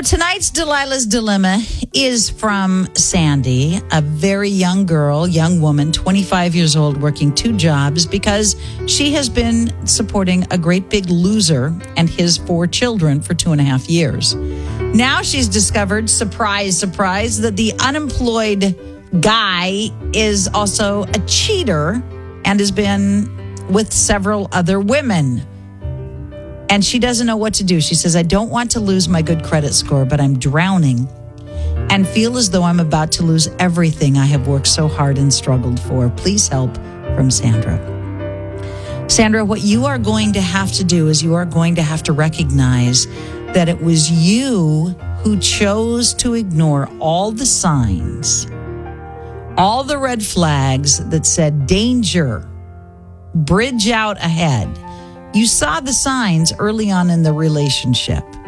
So tonight's Delilah's Dilemma is from Sandy, a very young girl, young woman, 25 years old, working 2 jobs because she has been supporting a great big loser and his 4 children for 2.5 years. Now she's discovered, surprise, surprise, that the unemployed guy is also a cheater and has been with several other women. And she doesn't know what to do. She says, I don't want to lose my good credit score, but I'm drowning and feel as though I'm about to lose everything I have worked so hard and struggled for. Please help, from Sandra. Sandra, what you are going to have to do is you are going to have to recognize that it was you who chose to ignore all the signs, all the red flags that said danger, bridge out ahead. You saw the signs early on in the relationship.